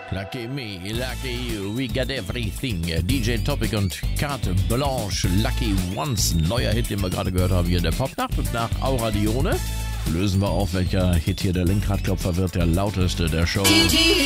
Lucky me, lucky you, we got everything. DJ Topic und Carte Blanche, Lucky Ones. Neuer Hit, den wir gerade gehört haben hier in der Popnacht. Und nach Aura Dione lösen wir auf, welcher Hit hier der Lenkradklopfer wird, der lauteste der Show.